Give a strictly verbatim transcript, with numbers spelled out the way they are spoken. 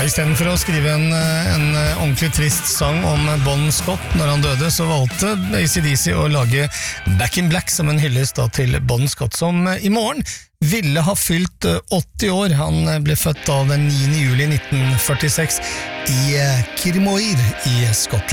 I stedet for å skrive en, en ordentlig trist sang om Bon Scott når han døde, så valgte A C D C å lage Back in Black som en hyllest da, til Bon Scott, som i morgen ville ha fylt åtti år. Han ble født da den niende juli nitten førtiseks i Kirmoir i Skottland.